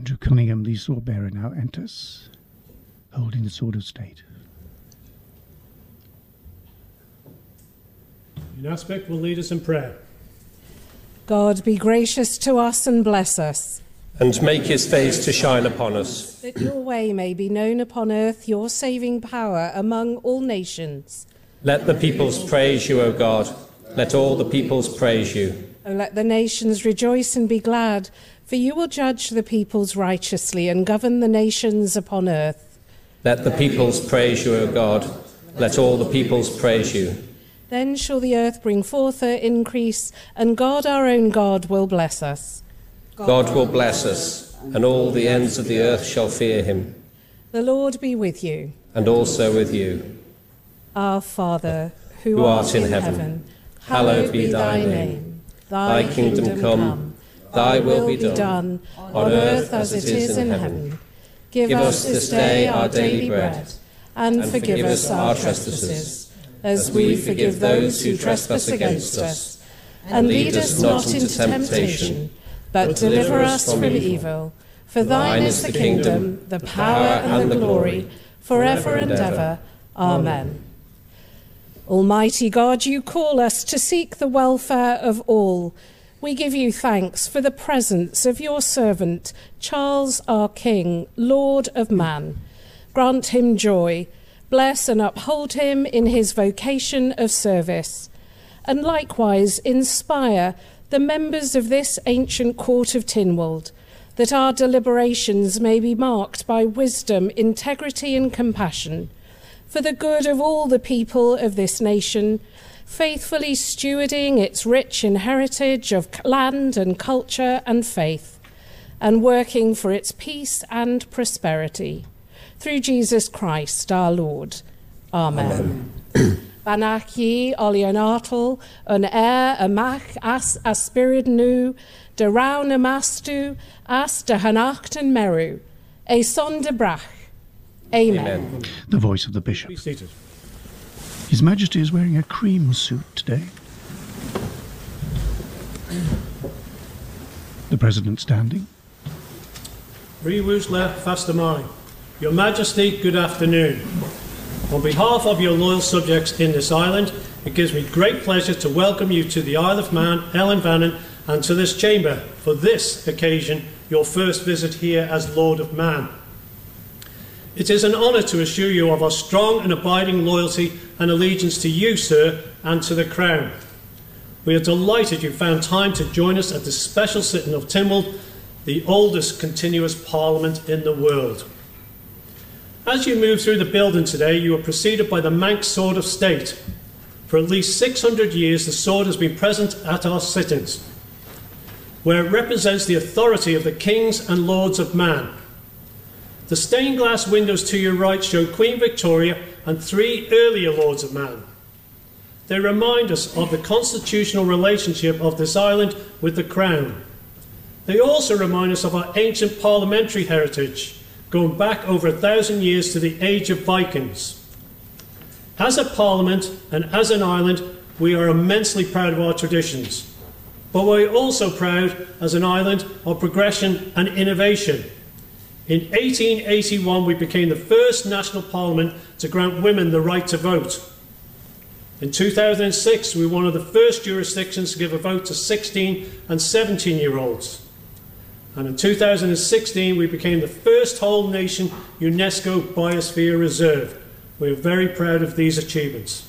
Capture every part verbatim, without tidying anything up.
Andrew Cunningham, the sword bearer, now enters, holding the sword of state. In aspect will lead us in prayer. God be gracious to us and bless us. And make his face to shine upon us. That your way may be known upon earth, your saving power among all nations. Let the peoples praise you, O God. Let all the peoples praise you. O let the nations rejoice and be glad, for you will judge the peoples righteously and govern the nations upon earth. Let the peoples praise you, O God. Let all the peoples praise you. Then shall the earth bring forth her increase, and God our own God will bless us. God will bless us, and all the ends of the earth shall fear him. The Lord be with you. And also with you. Our Father, who, who art, art in heaven, heaven hallowed be thy name. Thy kingdom come, thy will be done, on earth as it is in heaven. Give us this day our daily bread, and forgive us our trespasses, as we forgive those who trespass against us. And lead us not into temptation, but deliver us from evil. For thine is the kingdom, the power, and the glory, forever and ever. Amen. Almighty God, you call us to seek the welfare of all. We give you thanks for the presence of your servant, Charles our King, Lord of man. Grant him joy. Bless and uphold him in his vocation of service. And likewise inspire the members of this ancient court of Tynwald, that our deliberations may be marked by wisdom, integrity, and compassion, for the good of all the people of this nation, faithfully stewarding its rich inheritance of land and culture and faith, and working for its peace and prosperity. Through Jesus Christ our Lord. Amen. Banach yi olionartal, un air amach as aspirid nu, de raun amastu, as de hanachten meru, e son de brach. Amen. Amen. The voice of the bishop. Be seated. His Majesty is wearing a cream suit today. The President standing. Riwusla Fastamari. Your Majesty, good afternoon. On behalf of your loyal subjects in this island, it gives me great pleasure to welcome you to the Isle of Man, Elanvannan, and to this chamber for this occasion, your first visit here as Lord of Man. It is an honour to assure you of our strong and abiding loyalty and allegiance to you, sir, and to the Crown. We are delighted you found time to join us at this special sitting of Tynwald, the oldest continuous parliament in the world. As you move through the building today, you are preceded by the Manx Sword of State. For at least six hundred years, the sword has been present at our sittings, where it represents the authority of the kings and lords of man. The stained glass windows to your right show Queen Victoria and three earlier lords of man. They remind us of the constitutional relationship of this island with the Crown. They also remind us of our ancient parliamentary heritage, going back over a thousand years to the age of Vikings. As a parliament and as an island, we are immensely proud of our traditions, but we're also proud as an island of progression and innovation. In eighteen eighty-one, we became the first national parliament to grant women the right to vote. In two thousand six, we were one of the first jurisdictions to give a vote to sixteen and seventeen year olds. And in two thousand sixteen, we became the first whole nation UNESCO Biosphere Reserve. We are very proud of these achievements.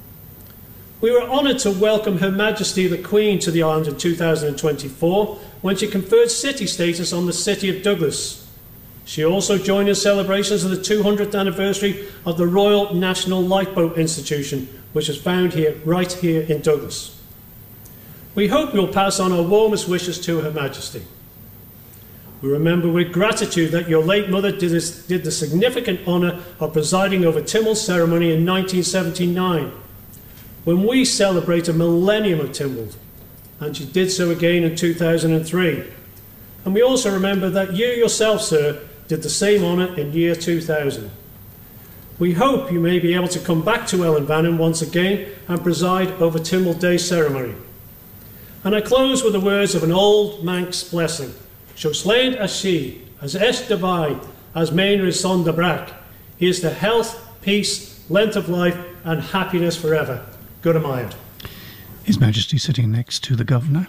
We were honoured to welcome Her Majesty the Queen to the island in two thousand twenty-four when she conferred city status on the city of Douglas. She also joined in celebrations of the two hundredth anniversary of the Royal National Lifeboat Institution, which is found here, right here in Douglas. We hope you'll pass on our warmest wishes to Her Majesty. We remember with gratitude that your late mother did, this, did the significant honour of presiding over Tynwald's ceremony in nineteen seventy-nine, when we celebrate a millennium of Tynwald, and she did so again in two thousand three. And we also remember that you yourself, sir, did the same honour in year two thousand. We hope you may be able to come back to Elanvannan once again and preside over Tynwald Day ceremony. And I close with the words of an old Manx blessing. Shosled Ashi, as est divine as Maynard son de Brac. He is the health, peace, length of life, and happiness forever. Good Amayad. His Majesty sitting next to the Governor.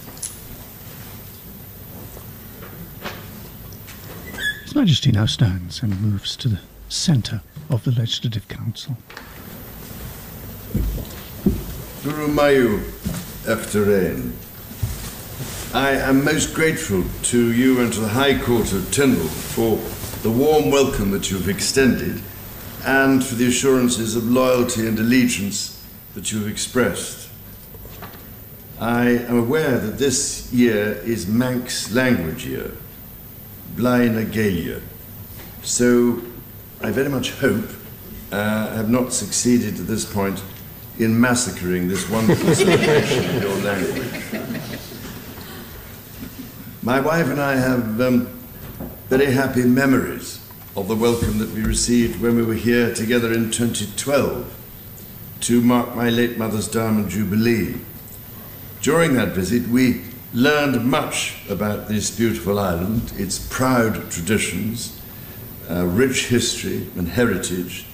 His Majesty now stands and moves to the centre of the Legislative Council. Guru Mayu Efterein, I am most grateful to you and to the High Court of Tyndall for the warm welcome that you have extended and for the assurances of loyalty and allegiance that you have expressed. I am aware that this year is Manx language year, Blaena Gaelia, so I very much hope uh, I have not succeeded at this point in massacring this wonderful celebration of your language. My wife and I have um, very happy memories of the welcome that we received when we were here together in twenty twelve to mark my late mother's Diamond Jubilee. During that visit, we learned much about this beautiful island, its proud traditions, uh, rich history and heritage,